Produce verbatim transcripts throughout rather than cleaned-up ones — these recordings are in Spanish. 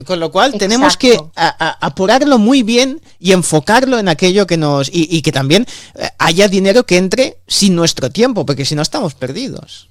Con lo cual Exacto. tenemos que a, a, apurarlo muy bien y enfocarlo en aquello que nos... Y, y que también haya dinero que entre sin nuestro tiempo, porque si no estamos perdidos.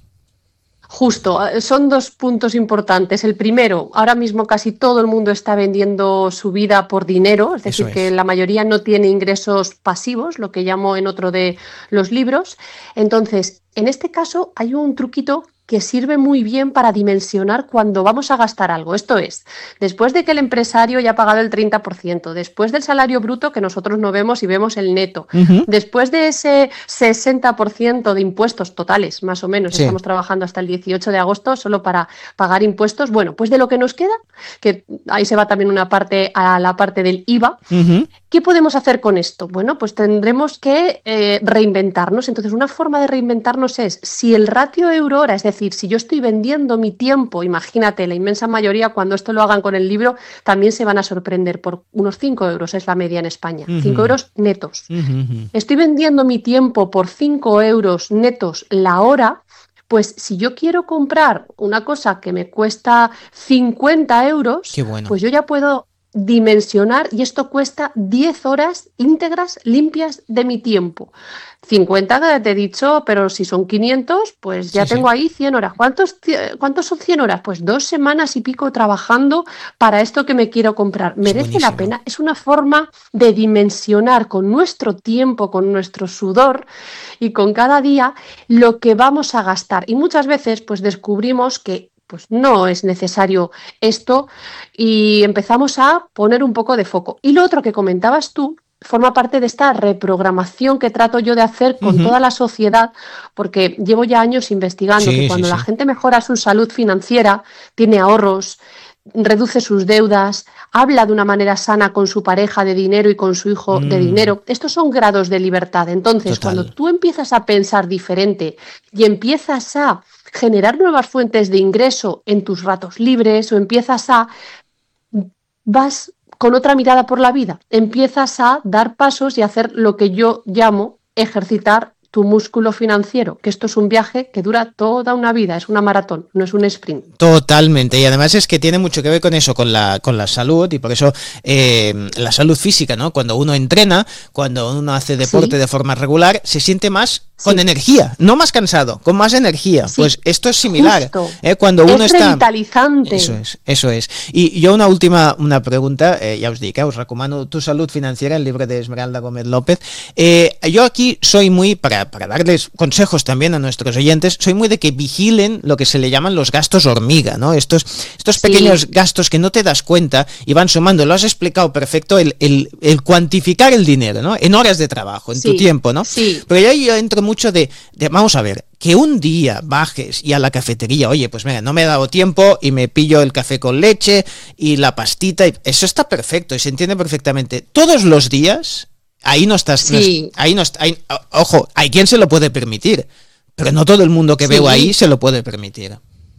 Justo, son dos puntos importantes. El primero, ahora mismo casi todo el mundo está vendiendo su vida por dinero, es decir, es. que la mayoría no tiene ingresos pasivos, lo que llamo en otro de los libros. Entonces, en este caso hay un truquito que sirve muy bien para dimensionar cuando vamos a gastar algo. Esto es, después de que el empresario ya ha pagado el treinta por ciento, después del salario bruto que nosotros no vemos y vemos el neto, uh-huh. después de ese sesenta por ciento de impuestos totales, más o menos, sí. estamos trabajando hasta el dieciocho de agosto solo para pagar impuestos, bueno, pues de lo que nos queda, que ahí se va también una parte a la parte del I V A, uh-huh. ¿qué podemos hacer con esto? Bueno, pues tendremos que eh, reinventarnos. Entonces, una forma de reinventarnos es, si el ratio euro-hora, es decir, si yo estoy vendiendo mi tiempo, imagínate, la inmensa mayoría cuando esto lo hagan con el libro también se van a sorprender, por unos cinco euros es la media en España, uh-huh. cinco euros netos. Uh-huh. Estoy vendiendo mi tiempo por cinco euros netos la hora, pues si yo quiero comprar una cosa que me cuesta cincuenta euros, Qué bueno. pues yo ya puedo dimensionar y esto cuesta diez horas íntegras limpias de mi tiempo. cincuenta te he dicho, pero si son quinientos, pues ya sí, tengo sí. ahí cien horas. ¿Cuántos, ¿Cuántos son cien horas? Pues dos semanas y pico trabajando para esto que me quiero comprar. ¿Merece la pena? Es una forma de dimensionar con nuestro tiempo, con nuestro sudor y con cada día lo que vamos a gastar. Y muchas veces pues descubrimos que pues no es necesario esto y empezamos a poner un poco de foco. Y lo otro que comentabas tú forma parte de esta reprogramación que trato yo de hacer con uh-huh. toda la sociedad, porque llevo ya años investigando sí, que cuando sí, la sí. gente mejora su salud financiera, tiene ahorros, reduce sus deudas, habla de una manera sana con su pareja de dinero y con su hijo mm. de dinero. Estos son grados de libertad. Entonces, Total. cuando tú empiezas a pensar diferente y empiezas a generar nuevas fuentes de ingreso en tus ratos libres o empiezas a... vas con otra mirada por la vida, empiezas a dar pasos y hacer lo que yo llamo ejercitar tu músculo financiero, que esto es un viaje que dura toda una vida, es una maratón, no es un sprint. Totalmente, y además es que tiene mucho que ver con eso, con la con la salud, y por eso eh, la salud física, ¿no? Cuando uno entrena, cuando uno hace deporte sí. de forma regular, se siente más con sí. energía, no más cansado, con más energía. Sí. Pues esto es similar. ¿eh? Cuando uno es está... revitalizante. Eso es, eso es. Y yo una última una pregunta, eh, ya os digo, eh, os recomiendo Tu salud financiera, el libro de Esmeralda Gómez López. Eh, yo aquí soy muy, para, para darles consejos también a nuestros oyentes, soy muy de que vigilen lo que se le llaman los gastos hormiga, ¿no? Estos, estos pequeños sí. gastos que no te das cuenta y van sumando. Lo has explicado perfecto, el, el, el cuantificar el dinero, ¿no? En horas de trabajo, en sí. tu tiempo, ¿no? Sí. Pero yo, yo entro mucho de, de, vamos a ver, que un día bajes y a la cafetería, oye, pues mira, no me he dado tiempo y me pillo el café con leche y la pastita, y eso está perfecto y se entiende perfectamente. Todos los días, ahí no estás, sí. no es, ahí no está, ahí, ojo, hay quien se lo puede permitir, pero no todo el mundo que sí. veo ahí se lo puede permitir.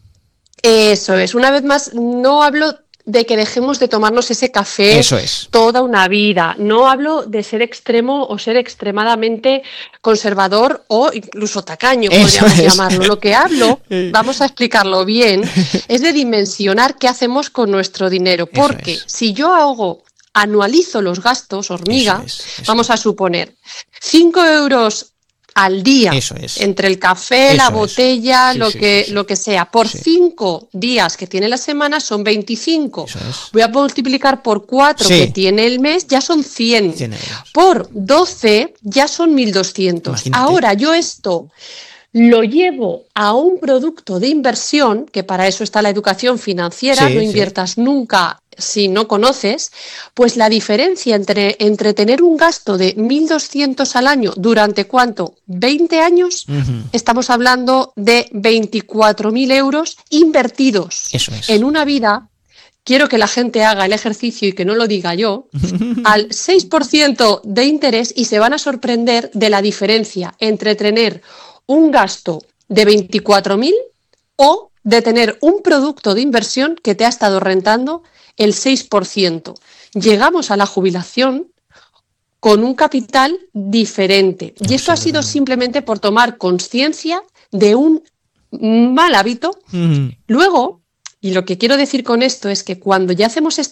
Eso es, una vez más, no hablo de que dejemos de tomarnos ese café Eso es. toda una vida. No hablo de ser extremo o ser extremadamente conservador o incluso tacaño, Eso podríamos es. llamarlo. Lo que hablo, vamos a explicarlo bien, es de dimensionar qué hacemos con nuestro dinero. Porque es. si yo hago, anualizo los gastos, hormiga, eso es, eso vamos a suponer, cinco euros al día, eso es. entre el café, eso la botella, sí, lo sí, que sí, sí. lo que sea, por sí. cinco días que tiene la semana son veinticinco. Voy a multiplicar por cuatro sí. que tiene el mes, ya son cien. cien euros. Por doce ya son mil doscientos. Imagínate. Ahora yo esto lo llevo a un producto de inversión, que para eso está la educación financiera, sí, no inviertas sí. nunca si no conoces, pues la diferencia entre, entre tener un gasto de mil doscientos al año durante ¿cuánto? veinte años, uh-huh. estamos hablando de veinticuatro mil euros invertidos Eso es. en una vida. Quiero que la gente haga el ejercicio y que no lo diga yo, al seis por ciento de interés, y se van a sorprender de la diferencia entre tener un gasto de veinticuatro mil o de tener un producto de inversión que te ha estado rentando el seis por ciento. Llegamos a la jubilación con un capital diferente. Y esto ha sido simplemente por tomar conciencia de un mal hábito. Mm. Luego, Y lo que quiero decir con esto es que cuando ya hacemos